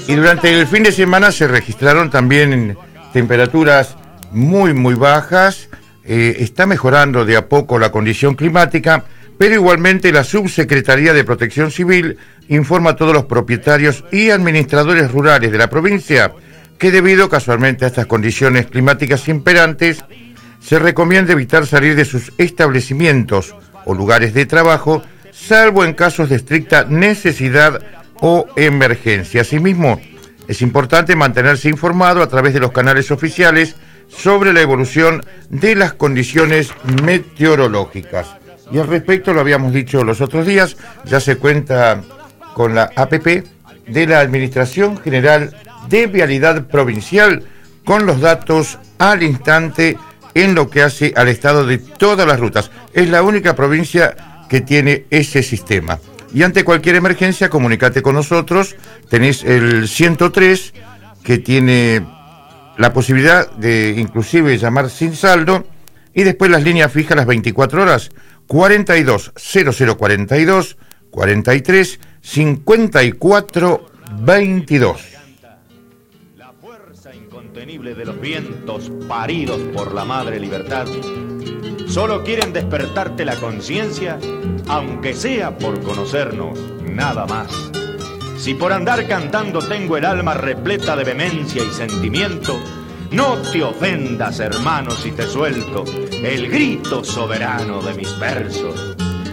Y durante el fin de semana se registraron también temperaturas muy bajas. Está mejorando de a poco la condición climática, pero igualmente la Subsecretaría de Protección Civil informa a todos los propietarios y administradores rurales de la provincia que debido casualmente a estas condiciones climáticas imperantes, se recomienda evitar salir de sus establecimientos o lugares de trabajo, salvo en casos de estricta necesidad o emergencia. Asimismo, es importante mantenerse informado a través de los canales oficiales sobre la evolución de las condiciones meteorológicas. Y al respecto, lo habíamos dicho los otros días, ya se cuenta con la APP de la Administración General de Vialidad Provincial, con los datos al instante en lo que hace al estado de todas las rutas. Es la única provincia que tiene ese sistema. Y ante cualquier emergencia, comunicate con nosotros. Tenés el 103, que tiene la posibilidad de inclusive llamar sin saldo, y después las líneas fijas las 24 horas, 42 0042 43 54 22. La fuerza incontenible de los vientos paridos por la madre libertad solo quieren despertarte la conciencia, aunque sea por conocernos, nada más. Si por andar cantando tengo el alma repleta de vehemencia y sentimiento, no te ofendas, hermano, si te suelto el grito soberano de mis versos.